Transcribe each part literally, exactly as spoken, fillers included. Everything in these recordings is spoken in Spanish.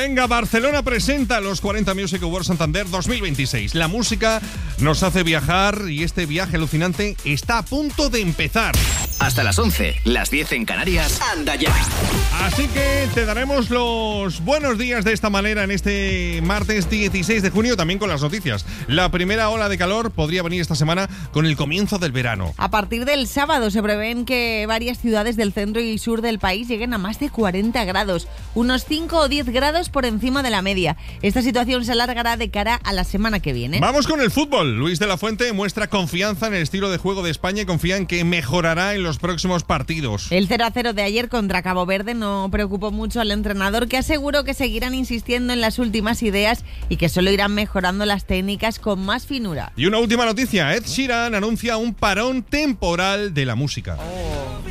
Venga, Barcelona presenta los cuarenta Music Awards Santander dos mil veintiséis. La música nos hace viajar y este viaje alucinante está a punto de empezar. Hasta las once, las diez en Canarias, anda ya. Así que te daremos los buenos días de esta manera en este martes dieciséis de junio, también con las noticias. La primera ola de calor podría venir esta semana con el comienzo del verano. A partir del sábado se prevén que varias ciudades del centro y sur del país lleguen a más de cuarenta grados, unos cinco o diez grados por encima de la media. Esta situación se alargará de cara a la semana que viene. Vamos con el fútbol. Luis de la Fuente muestra confianza en el estilo de juego de España y confía en que mejorará en los próximos partidos. El cero a cero de ayer contra Cabo Verde no preocupó mucho al entrenador, que aseguró que seguirán insistiendo en las últimas ideas y que solo irán mejorando las técnicas con más finura. Y una última noticia. Ed Sheeran anuncia un parón temporal de la música. Oh.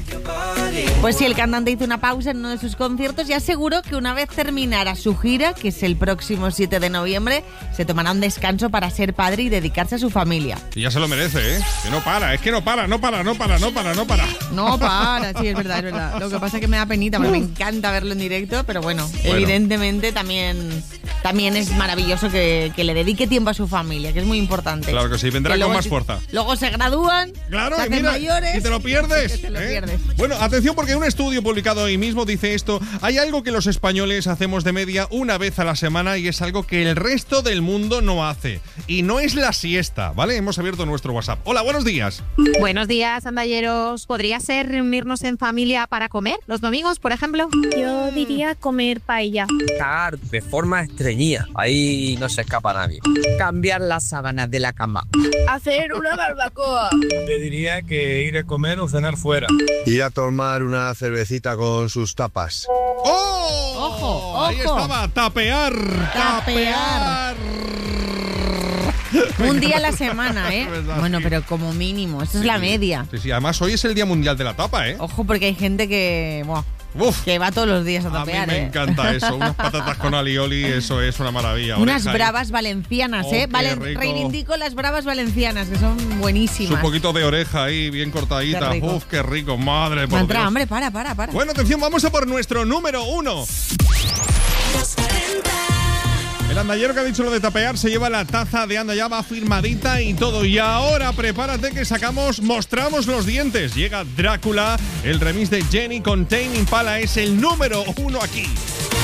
Pues sí, el cantante hizo una pausa en uno de sus conciertos y aseguró que una vez terminara su gira, que es el próximo siete de noviembre, se tomará un descanso para ser padre y dedicarse a su familia. Y ya se lo merece, ¿eh? Que no para, es que no para, no para, no para, no para, no para. No para, sí, es verdad, es verdad. Lo que pasa es que me da penita, porque me encanta verlo en directo, pero bueno, bueno. evidentemente también, también es maravilloso que, que le dedique tiempo a su familia, que es muy importante. Claro que sí, vendrá que con luego, más fuerza. Luego se gradúan, claro, se y hacen mira, mayores, y te lo pierdes. Que te lo ¿eh? pierdes. Bueno, atención, porque un estudio publicado hoy mismo dice esto. Hay algo que los españoles hacemos de media una vez a la semana y es algo que el resto del mundo no hace. Y no es la siesta, ¿vale? Hemos abierto nuestro WhatsApp. Hola, buenos días. Buenos días, andalleros. ¿Podría ser reunirnos en familia para comer? ¿Los domingos, por ejemplo? Yo diría comer paella. Cagar de forma estreñida. Ahí no se escapa nadie. Cambiar las sábanas de la cama. Hacer una barbacoa. Te diría que ir a comer o cenar fuera. Ir a tomar una cervecita con sus tapas. ¡Oh! ¡Ojo, ojo! Ahí estaba, tapear. Tapear. Un día a la semana, ¿eh? Bueno, pero como mínimo, esto es sí, la media. Sí, sí, además hoy es el Día Mundial de la Tapa, ¿eh? Ojo, porque hay gente que... Buah, Uf, que va todos los días a a mí tapear, me ¿eh? encanta eso. Unas patatas con alioli, eso es una maravilla. Unas Oreja bravas ahí. Valencianas, oh, ¿eh? Valen, rico. reivindico las bravas valencianas, que son buenísimas. Un poquito de oreja ahí, bien cortadita. Qué Uf, qué rico, madre por Mantra, Dios. hombre, para, para, para. Bueno, atención, vamos a por nuestro número uno. El andallero que ha dicho lo de tapear se lleva la taza de Anda Ya, va firmadita y todo. Y ahora prepárate que sacamos, mostramos los dientes. Llega Drácula, el remix de Jenny con Tame Impala es el número uno aquí.